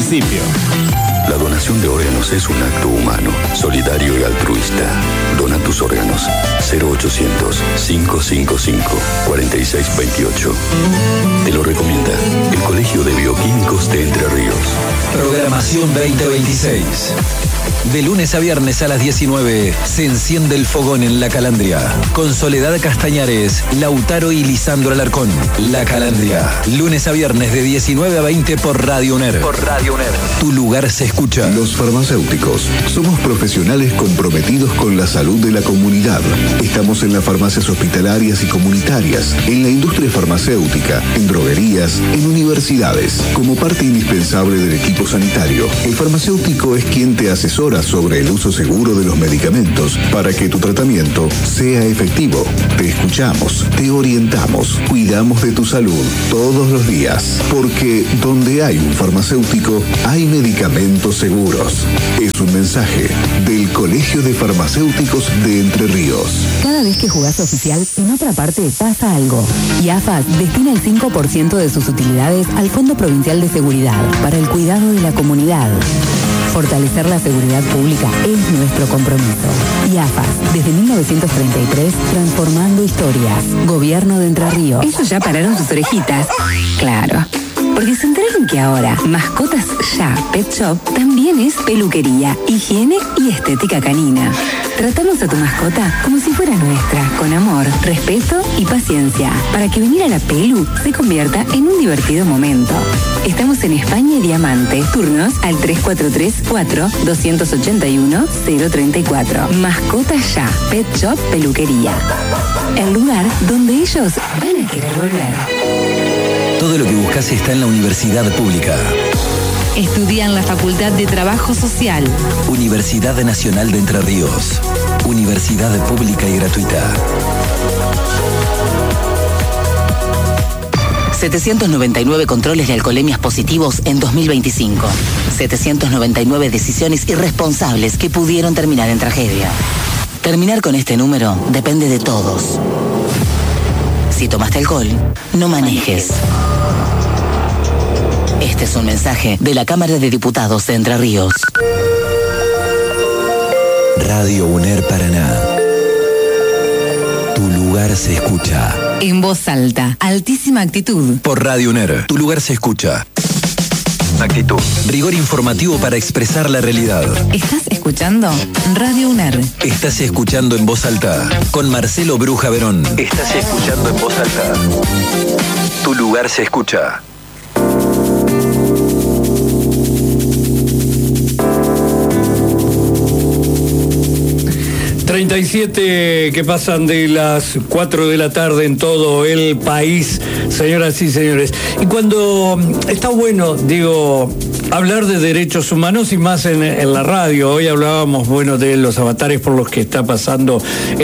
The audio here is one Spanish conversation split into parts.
municipio. La donación de órganos es un acto humano, solidario y altruista. Dona tus órganos. 0800-555-4628. Te lo recomienda el Colegio de Bioquímicos de Entre Ríos. Programación 2026. De lunes a viernes a las 19 se enciende el fogón en La Calandria. Con Soledad Castañares, Lautaro y Lisandro Alarcón. La Calandria. Lunes a viernes de 19 a 20 por Radio UNER. Tu lugar se escucha. Los farmacéuticos somos profesionales comprometidos con la salud de la comunidad. Estamos en las farmacias hospitalarias y comunitarias, en la industria farmacéutica, en droguerías, en universidades. Como parte indispensable del equipo sanitario, el farmacéutico es quien te asesora sobre el uso seguro de los medicamentos para que tu tratamiento sea efectivo. Te escuchamos, te orientamos, cuidamos de tu salud todos los días, porque donde hay un farmacéutico hay medicamentos seguros. Es un mensaje del Colegio de Farmacéuticos de Entre Ríos. Cada vez que jugás oficial, en otra parte pasa algo. Y AFAS destina el 5% de sus utilidades al Fondo Provincial de Seguridad para el cuidado de la comunidad. Fortalecer la seguridad pública es nuestro compromiso. Y AFAS, desde 1933, transformando historias. Gobierno de Entre Ríos. ¿Ellos ya pararon sus orejitas? Claro. Porque se enteraron que ahora Mascotas Ya Pet Shop también es peluquería, higiene y estética canina. Tratamos a tu mascota como si fuera nuestra, con amor, respeto y paciencia, para que venir a la pelu se convierta en un divertido momento. Estamos en España y Diamante. Turnos al 343-4-281-034. Mascotas Ya Pet Shop Peluquería. El lugar donde ellos van a querer volver. Todo lo que buscas está en la Universidad Pública. Estudia en la Facultad de Trabajo Social. Universidad Nacional de Entre Ríos. Universidad pública y gratuita. 799 controles de alcoholemias positivos en 2025. 799 decisiones irresponsables que pudieron terminar en tragedia. Terminar con este número depende de todos. Si tomaste alcohol, no manejes. Este es un mensaje de la Cámara de Diputados de Entre Ríos. Radio UNER Paraná. Tu lugar se escucha. En voz alta, altísima actitud. Por Radio UNER, tu lugar se escucha. Actitud. Rigor informativo para expresar la realidad. ¿Estás escuchando? Radio UNER. Estás escuchando En Voz Alta con Marcelo Bruja Verón. Estás escuchando En Voz Alta. Tu lugar se escucha. 37 que pasan de las 4 de la tarde en todo el país, señoras y señores. Y cuando está bueno, digo, hablar de derechos humanos y más en la radio. Hoy hablábamos, bueno, de los avatares por los que está pasando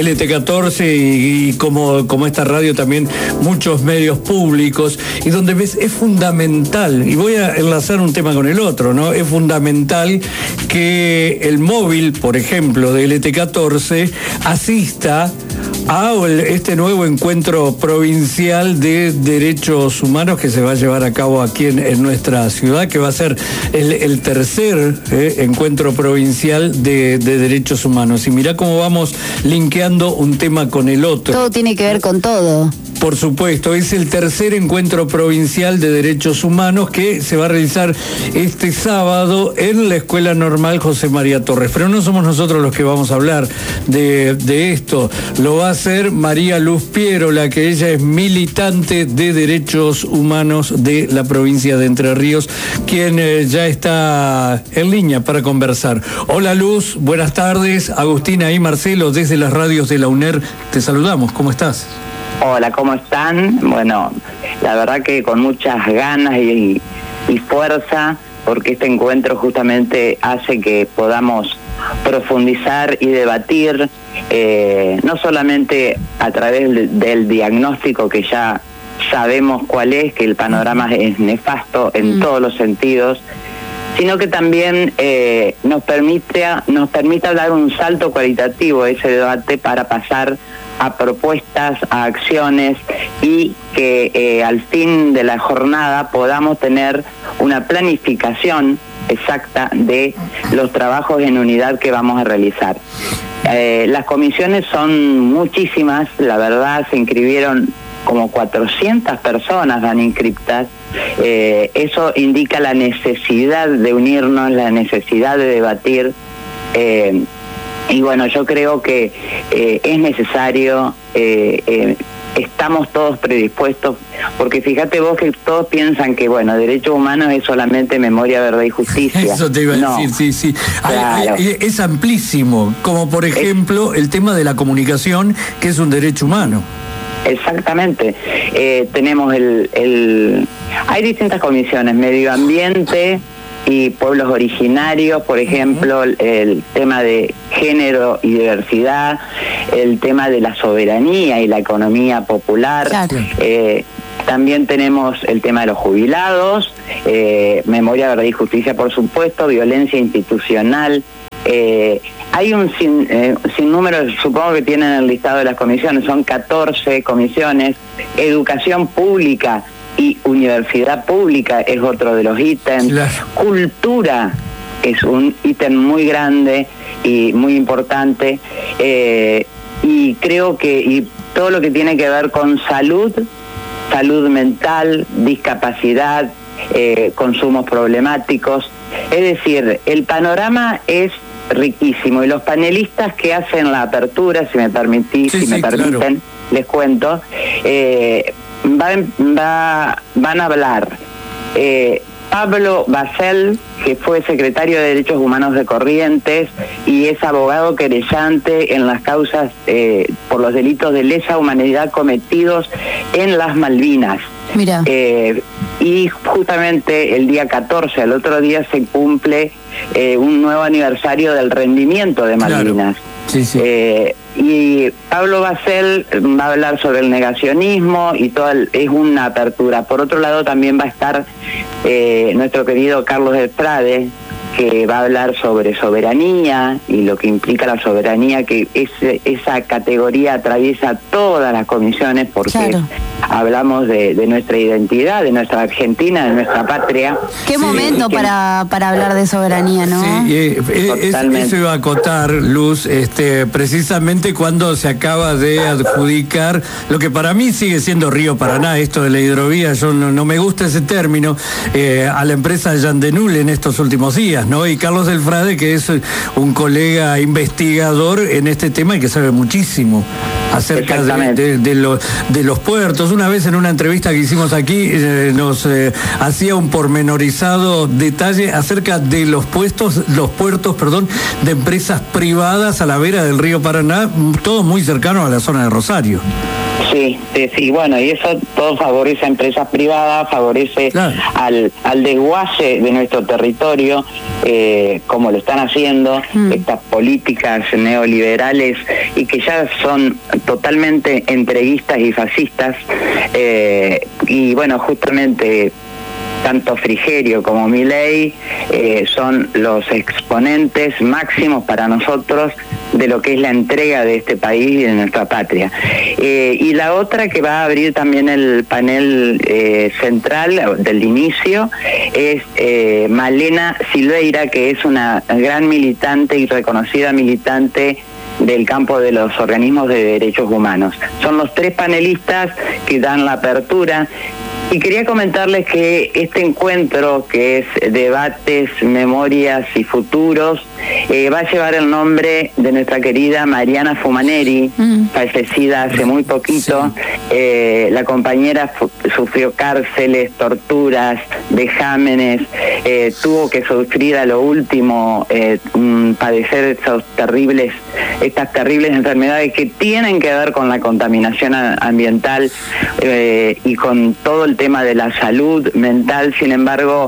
LT14 y como esta radio también muchos medios públicos, y donde ves, es fundamental, y voy a enlazar un tema con el otro, ¿no? Es fundamental que el móvil, por ejemplo, de LT14 asista a este nuevo encuentro provincial de derechos humanos que se va a llevar a cabo aquí en nuestra ciudad, que va a ser el tercer encuentro provincial de derechos humanos. Y mirá cómo vamos linkeando un tema con el otro. Todo tiene que ver con todo. Por supuesto, es el tercer encuentro provincial de derechos humanos que se va a realizar este sábado en la Escuela Normal José María Torres. Pero no somos nosotros los que vamos a hablar de esto. Lo va a hacer María Luz Pierola, que ella es militante de derechos humanos de la provincia de Entre Ríos, quien ya está en línea para conversar. Hola Luz, buenas tardes. Agustina y Marcelo, desde las radios de la UNER, te saludamos. ¿Cómo estás? Hola, ¿cómo están? Bueno, la verdad que con muchas ganas y fuerza, porque este encuentro justamente hace que podamos profundizar y debatir, no solamente a través del diagnóstico que ya sabemos cuál es, que el panorama es nefasto en todos los sentidos, sino que también nos permita dar un salto cualitativo a ese debate para pasar a propuestas, a acciones, y que al fin de la jornada podamos tener una planificación exacta de los trabajos en unidad que vamos a realizar. Las comisiones son muchísimas, la verdad se inscribieron como 400 personas van inscriptas. Eso indica la necesidad de unirnos, la necesidad de debatir. Y bueno, yo creo que es necesario, estamos todos predispuestos, porque fíjate vos que todos piensan que, bueno, derechos humanos es solamente memoria, verdad y justicia. Eso te iba a decir, sí. Claro. Es amplísimo, como por ejemplo el tema de la comunicación, que es un derecho humano. Exactamente. Tenemos hay distintas comisiones, medio ambiente y pueblos originarios, por ejemplo, el tema de género y diversidad, el tema de la soberanía y la economía popular. Claro. También tenemos el tema de los jubilados, memoria, verdad y justicia, por supuesto, violencia institucional. Hay un sinnúmero, supongo que tienen el listado de las comisiones, son 14 comisiones. Educación pública y universidad pública es otro de los ítems. Claro. Cultura es un ítem muy grande y muy importante. Y creo que todo lo que tiene que ver con salud mental, discapacidad, consumos problemáticos. Es decir, el panorama es riquísimo y los panelistas que hacen la apertura, si me permitís, claro, les cuento, van a hablar Pablo Basel, que fue secretario de Derechos Humanos de Corrientes y es abogado querellante en las causas por los delitos de lesa humanidad cometidos en las Malvinas. Mira. Y justamente el día 14, al otro día, se cumple un nuevo aniversario del rendimiento de Malvinas. Claro. Sí. Y Pablo Basel va a hablar sobre el negacionismo y es una apertura. Por otro lado, también va a estar nuestro querido Carlos del Frade, que va a hablar sobre soberanía y lo que implica la soberanía, que esa categoría atraviesa todas las comisiones, porque claro, hablamos de nuestra identidad, de nuestra Argentina, de nuestra patria. Qué momento para hablar de soberanía, ¿no? Sí, eso iba a acotar, Luz, precisamente cuando se acaba de adjudicar lo que para mí sigue siendo Río Paraná, esto de la hidrovía, yo no me gusta ese término, a la empresa Yandenul en estos últimos días, ¿no? Y Carlos del Frade, que es un colega investigador en este tema y que sabe muchísimo acerca de los puertos. Una vez en una entrevista que hicimos aquí nos hacía un pormenorizado detalle acerca de los puertos, de empresas privadas a la vera del río Paraná, todo muy cercano a la zona de Rosario. Sí, bueno, y eso todo favorece a empresas privadas, favorece claro, al desguace de nuestro territorio, como lo están haciendo estas políticas neoliberales y que ya son totalmente entreguistas y fascistas, y bueno, justamente tanto Frigerio como Milei son los exponentes máximos para nosotros de lo que es la entrega de este país y de nuestra patria. Y la otra que va a abrir también el panel central del inicio es Malena Silveira, que es una gran militante y reconocida militante del campo de los organismos de derechos humanos. Son los tres panelistas que dan la apertura. Y quería comentarles que este encuentro, que es Debates, Memorias y Futuros, va a llevar el nombre de nuestra querida Mariana Fumaneri, fallecida hace muy poquito. Sí. La compañera sufrió cárceles, torturas, vejámenes, tuvo que sufrir a lo último padecer estas terribles enfermedades que tienen que ver con la contaminación ambiental y con todo el tema de la salud mental. Sin embargo,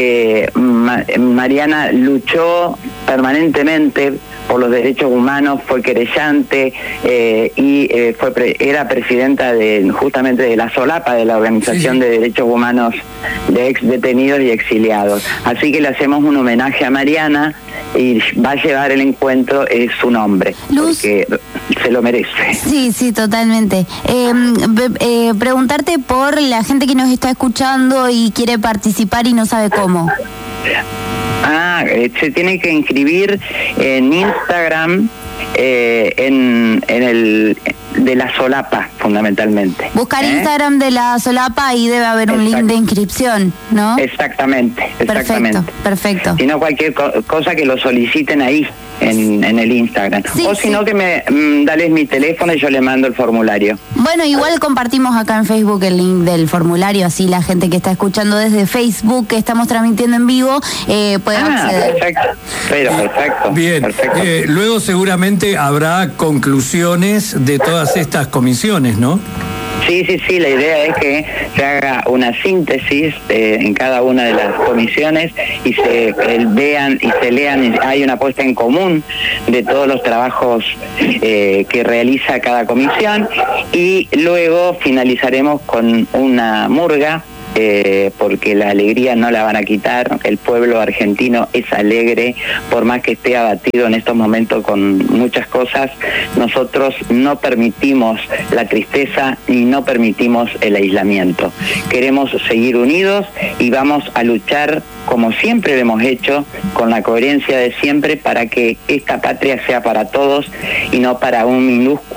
Mariana luchó permanentemente por los derechos humanos, fue querellante y era presidenta justamente de la SOLAPA, de la Organización de Derechos Humanos de ex detenidos y exiliados. Así que le hacemos un homenaje a Mariana y va a llevar el encuentro su nombre, Luz, porque se lo merece. Sí, totalmente. Preguntarte por la gente que nos está escuchando y quiere participar y no sabe cómo. Se tiene que inscribir en Instagram, en el de la solapa, fundamentalmente. Buscar Instagram de la solapa y debe haber un link de inscripción, ¿no? Exactamente. Perfecto. Si no, cualquier cosa que lo soliciten ahí, en el Instagram. Sí, o si no, que me dales mi teléfono y yo le mando el formulario. Bueno, igual compartimos acá en Facebook el link del formulario, así la gente que está escuchando desde Facebook, que estamos transmitiendo en vivo, puede acceder. Perfecto. Bien, perfecto. Luego seguramente habrá conclusiones de todas estas comisiones, ¿no? Sí, la idea es que se haga una síntesis en cada una de las comisiones y se vean y se lean, y hay una puesta en común de todos los trabajos que realiza cada comisión, y luego finalizaremos con una murga, porque la alegría no la van a quitar. El pueblo argentino es alegre, por más que esté abatido en estos momentos con muchas cosas. Nosotros no permitimos la tristeza y no permitimos el aislamiento. Queremos seguir unidos y vamos a luchar, como siempre lo hemos hecho, con la coherencia de siempre, para que esta patria sea para todos y no para un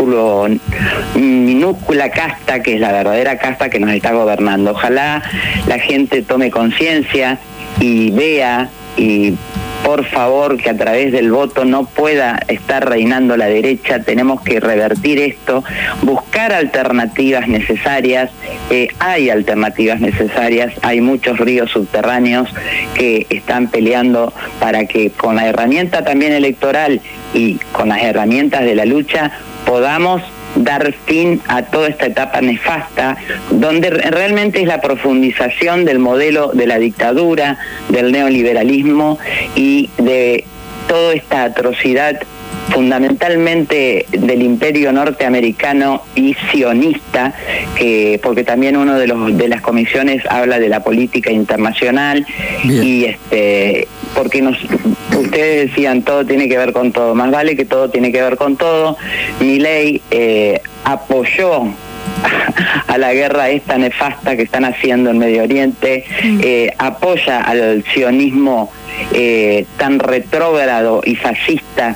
minúscula casta, que es la verdadera casta que nos está gobernando. Ojalá la gente tome conciencia y vea, y por favor, que a través del voto no pueda estar reinando la derecha. Tenemos que revertir esto, buscar alternativas necesarias. Hay alternativas necesarias, hay muchos ríos subterráneos que están peleando para que con la herramienta también electoral y con las herramientas de la lucha podamos dar fin a toda esta etapa nefasta, donde realmente es la profundización del modelo de la dictadura, del neoliberalismo y de toda esta atrocidad, fundamentalmente del imperio norteamericano y sionista, porque también uno de las comisiones habla de la política internacional. Bien. Y porque ustedes decían todo tiene que ver con todo, más vale que todo tiene que ver con todo. Milei apoyó a la guerra esta nefasta que están haciendo en Medio Oriente, apoya al sionismo tan retrógrado y fascista,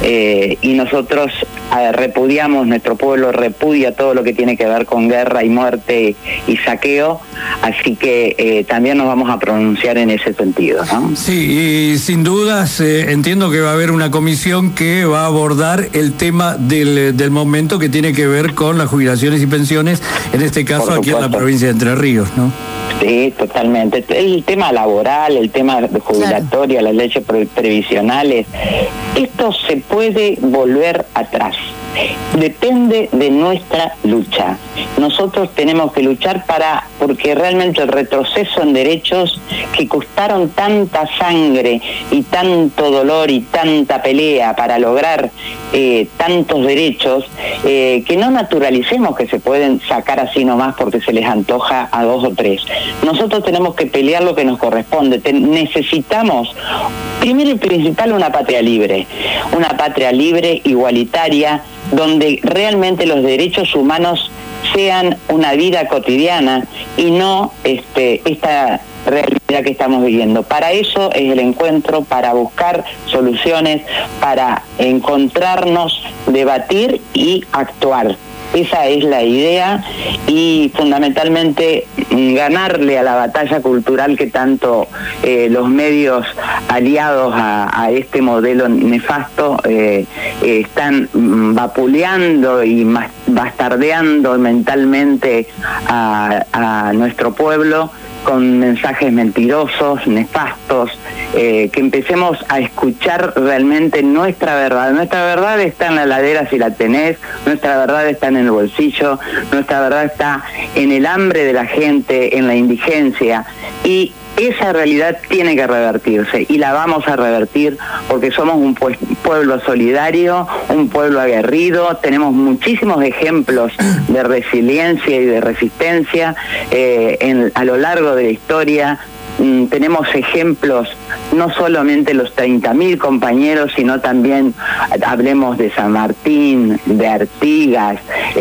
y nosotros repudiamos, nuestro pueblo repudia todo lo que tiene que ver con guerra y muerte y saqueo, así que también nos vamos a pronunciar en ese sentido, ¿no? Sí, y sin dudas entiendo que va a haber una comisión que va a abordar el tema del momento, que tiene que ver con las jubilaciones y pensiones, en este caso aquí en la provincia de Entre Ríos, ¿no? Sí, totalmente. El tema laboral, el tema jubilatorio, las leyes previsionales, esto se puede volver atrás. Depende de nuestra lucha. Nosotros tenemos que luchar porque realmente el retroceso en derechos que costaron tanta sangre y tanto dolor y tanta pelea para lograr tantos derechos, que no naturalicemos que se pueden sacar así nomás porque se les antoja a dos o tres. Nosotros tenemos que pelear lo que nos corresponde. Necesitamos, primero y principal, una patria libre, igualitaria, donde realmente los derechos humanos sean una vida cotidiana y no esta realidad que estamos viviendo. Para eso es el encuentro, para buscar soluciones, para encontrarnos, debatir y actuar. Esa es la idea, y fundamentalmente ganarle a la batalla cultural que tanto los medios aliados a este modelo nefasto están vapuleando y bastardeando mentalmente a nuestro pueblo con mensajes mentirosos, nefastos, que empecemos a escuchar realmente nuestra verdad. Nuestra verdad está en la heladera si la tenés, nuestra verdad está en el bolsillo, nuestra verdad está en el hambre de la gente, en la indigencia, y esa realidad tiene que revertirse, y la vamos a revertir porque somos un pueblo solidario, un pueblo aguerrido. Tenemos muchísimos ejemplos de resiliencia y de resistencia a lo largo de la historia. Tenemos ejemplos, no solamente los 30.000 compañeros, sino también hablemos de San Martín, de Artigas,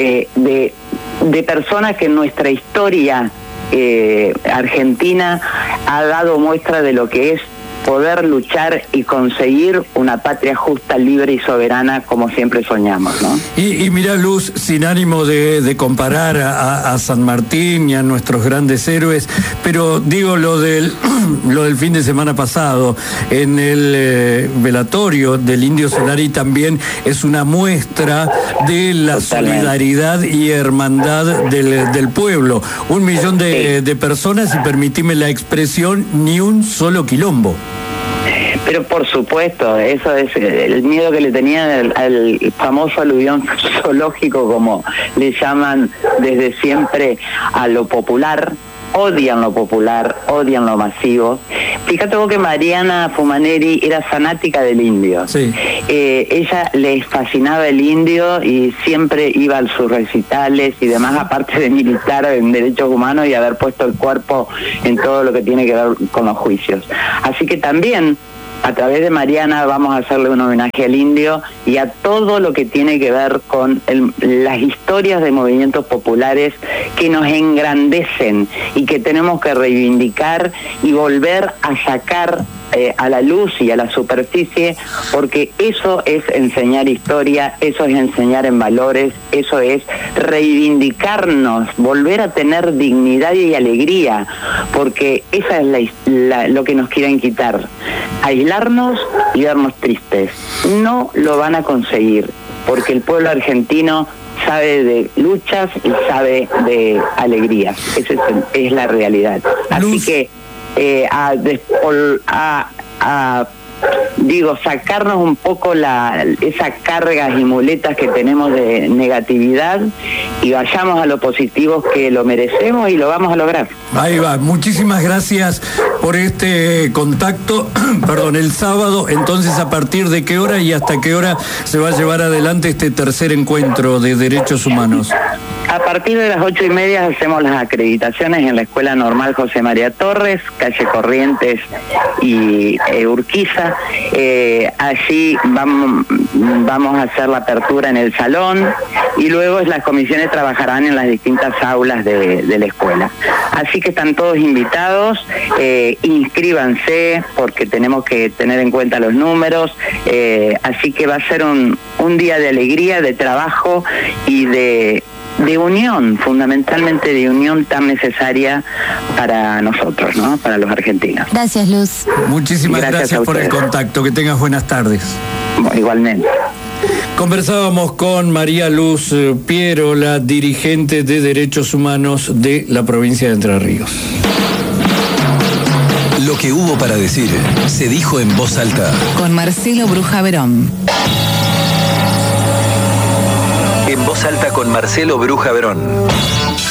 de personas que en nuestra historia Argentina ha dado muestra de lo que es poder luchar y conseguir una patria justa, libre y soberana como siempre soñamos, ¿no? Y mira, Luz, sin ánimo de comparar a San Martín y a nuestros grandes héroes, pero digo lo del fin de semana pasado en el velatorio del Indio Solari también es una muestra de la solidaridad y hermandad del pueblo. 1 millón de personas, y permitime la expresión, ni un solo quilombo. Pero por supuesto, eso es el miedo que le tenían al famoso aluvión zoológico, como le llaman desde siempre a lo popular. Odian lo popular, odian lo masivo. Fíjate vos que Mariana Fumaneri era fanática del indio. Sí. Ella les fascinaba el indio y siempre iba a sus recitales y demás, aparte de militar en derechos humanos y haber puesto el cuerpo en todo lo que tiene que ver con los juicios. Así que también, a través de Mariana, vamos a hacerle un homenaje al indio y a todo lo que tiene que ver con las historias de movimientos populares que nos engrandecen y que tenemos que reivindicar y volver a sacar a la luz y a la superficie, porque eso es enseñar historia, eso es enseñar en valores, eso es reivindicarnos, volver a tener dignidad y alegría, porque esa es lo que nos quieren quitar, aislarnos y vernos tristes. No lo van a conseguir, porque el pueblo argentino sabe de luchas y sabe de alegrías. Esa es la realidad. Así que sacarnos un poco esas cargas y muletas que tenemos de negatividad y vayamos a lo positivo, que lo merecemos y lo vamos a lograr. Ahí va, muchísimas gracias por este contacto. Perdón, el sábado, entonces, ¿a partir de qué hora y hasta qué hora se va a llevar adelante este tercer encuentro de derechos humanos? A partir de las 8:30 hacemos las acreditaciones en la Escuela Normal José María Torres, calle Corrientes y Urquiza. Allí vamos a hacer la apertura en el salón y luego las comisiones trabajarán en las distintas aulas de la escuela. Así que están todos invitados, inscríbanse porque tenemos que tener en cuenta los números, así que va a ser un día de alegría, de trabajo y de unión, fundamentalmente de unión tan necesaria para nosotros, ¿no? Para los argentinos. Gracias, Luz. Muchísimas gracias por el contacto. Que tengas buenas tardes. Igualmente. Conversábamos con María Luz Piero, la dirigente de Derechos Humanos de la provincia de Entre Ríos. Lo que hubo para decir se dijo en voz alta. Con Marcelo Bruja Verón. En voz alta con Marcelo Bruja Verón.